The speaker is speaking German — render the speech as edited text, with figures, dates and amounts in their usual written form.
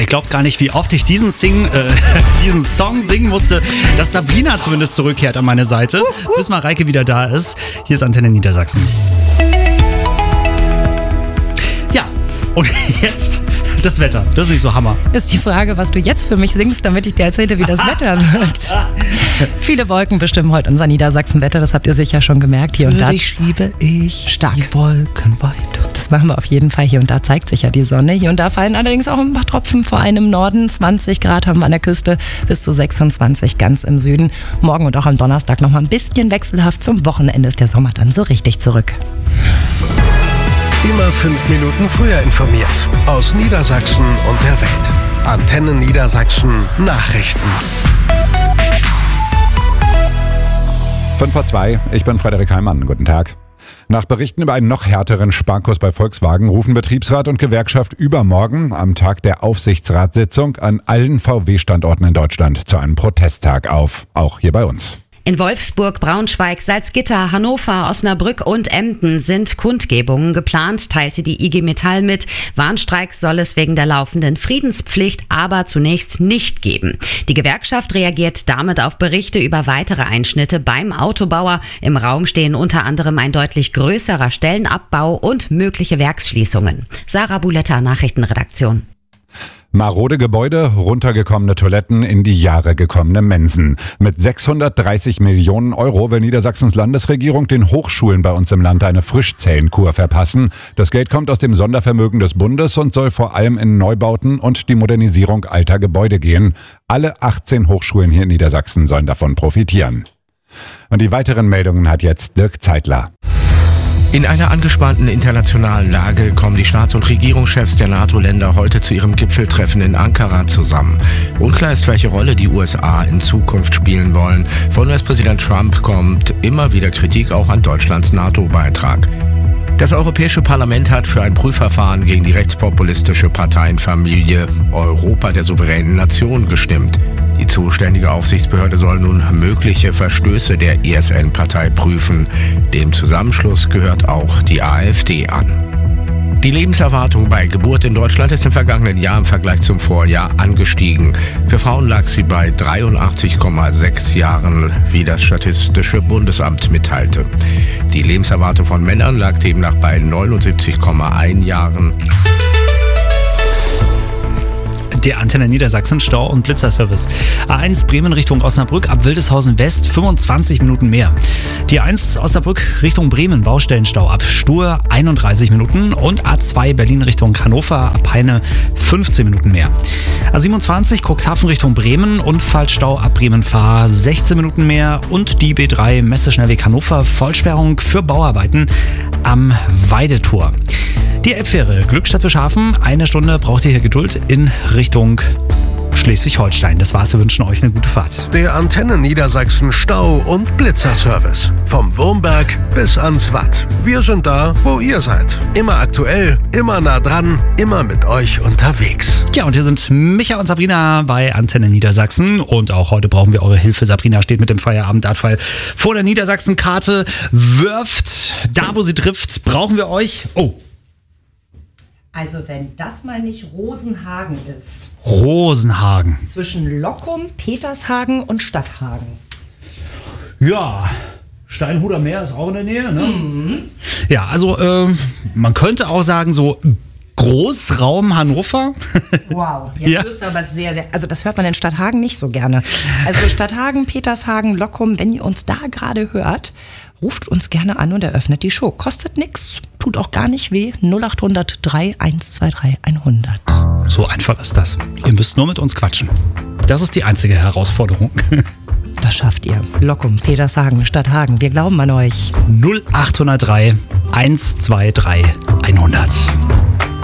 Ihr glaubt gar nicht, wie oft ich diesen Song singen musste, dass Sabrina zumindest zurückkehrt an meine Seite, bis Mareike wieder da ist. Hier ist Antenne Niedersachsen. Ja, und jetzt das Wetter. Das ist nicht so Hammer. Ist die Frage, was du jetzt für mich singst, damit ich dir erzähle, wie das Wetter wird. Viele Wolken bestimmen heute unser Niedersachsen-Wetter, das habt ihr sicher schon gemerkt. Hier und da schiebe ich stark Wolken weit. Das machen wir auf jeden Fall. Hier und da zeigt sich ja die Sonne. Hier und da fallen allerdings auch ein paar Tropfen, vor allem im Norden. 20 Grad haben wir an der Küste, bis zu 26 ganz im Süden. Morgen und auch am Donnerstag noch mal ein bisschen wechselhaft. Zum Wochenende ist der Sommer dann so richtig zurück. Immer 5 Minuten früher informiert. Aus Niedersachsen und der Welt. Antenne Niedersachsen Nachrichten. 5:02, ich bin Frederik Heimann. Guten Tag. Nach Berichten über einen noch härteren Sparkurs bei Volkswagen rufen Betriebsrat und Gewerkschaft übermorgen am Tag der Aufsichtsratssitzung an allen VW-Standorten in Deutschland zu einem Protesttag auf. Auch hier bei uns. In Wolfsburg, Braunschweig, Salzgitter, Hannover, Osnabrück und Emden sind Kundgebungen geplant, teilte die IG Metall mit. Warnstreiks soll es wegen der laufenden Friedenspflicht aber zunächst nicht geben. Die Gewerkschaft reagiert damit auf Berichte über weitere Einschnitte beim Autobauer. Im Raum stehen unter anderem ein deutlich größerer Stellenabbau und mögliche Werksschließungen. Sarah Buletta, Nachrichtenredaktion. Marode Gebäude, runtergekommene Toiletten, in die Jahre gekommene Mensen. Mit 630 Millionen Euro will Niedersachsens Landesregierung den Hochschulen bei uns im Land eine Frischzellenkur verpassen. Das Geld kommt aus dem Sondervermögen des Bundes und soll vor allem in Neubauten und die Modernisierung alter Gebäude gehen. Alle 18 Hochschulen hier in Niedersachsen sollen davon profitieren. Und die weiteren Meldungen hat jetzt Dirk Zeitler. In einer angespannten internationalen Lage kommen die Staats- und Regierungschefs der NATO-Länder heute zu ihrem Gipfeltreffen in Ankara zusammen. Unklar ist, welche Rolle die USA in Zukunft spielen wollen. Von US-Präsident Trump kommt immer wieder Kritik auch an Deutschlands NATO-Beitrag. Das Europäische Parlament hat für ein Prüfverfahren gegen die rechtspopulistische Parteienfamilie Europa der souveränen Nation gestimmt. Die zuständige Aufsichtsbehörde soll nun mögliche Verstöße der ESN-Partei prüfen. Dem Zusammenschluss gehört auch die AfD an. Die Lebenserwartung bei Geburt in Deutschland ist im vergangenen Jahr im Vergleich zum Vorjahr angestiegen. Für Frauen lag sie bei 83,6 Jahren, wie das Statistische Bundesamt mitteilte. Die Lebenserwartung von Männern lag demnach bei 79,1 Jahren. Der Antenne Niedersachsen Stau- und Blitzerservice. A1 Bremen Richtung Osnabrück ab Wildeshausen West 25 Minuten mehr. Die A1 Osnabrück Richtung Bremen Baustellenstau ab Stur 31 Minuten und A2 Berlin Richtung Hannover ab Peine 15 Minuten mehr. A27 Cuxhaven Richtung Bremen Unfallstau ab Bremen-Fahr 16 Minuten mehr und die B3 Messeschnellweg Hannover Vollsperrung für Bauarbeiten am Weidetor. Die Elbfähre Glückstadt-Wischhafen, 1 Stunde braucht ihr hier Geduld in Richtung Schleswig-Holstein. Das war's, wir wünschen euch eine gute Fahrt. Der Antenne Niedersachsen Stau- und Blitzerservice. Vom Wurmberg bis ans Watt. Wir sind da, wo ihr seid. Immer aktuell, immer nah dran, immer mit euch unterwegs. Ja, und hier sind Micha und Sabrina bei Antenne Niedersachsen. Und auch heute brauchen wir eure Hilfe. Sabrina steht mit dem Feierabend-Dartpfeil vor der Niedersachsen-Karte, wirft da, wo sie trifft. Brauchen wir euch? Oh. Also wenn das mal nicht Rosenhagen ist. Rosenhagen. Zwischen Lockum, Petershagen und Stadthagen. Ja, Steinhuder Meer ist auch in der Nähe, ne? Mhm. Ja, also man könnte auch sagen so Großraum Hannover. Wow, jetzt ja. wirst du aber sehr, sehr... Also das hört man in Stadthagen nicht so gerne. Also Stadthagen, Petershagen, Lockum, wenn ihr uns da gerade hört, ruft uns gerne an und eröffnet die Show. Kostet nichts, tut auch gar nicht weh. 0800 3123 100. So einfach ist das. Ihr müsst nur mit uns quatschen. Das ist die einzige Herausforderung. Das schafft ihr. Lockum, Petershagen, Stadthagen, wir glauben an euch. 0803 123 100.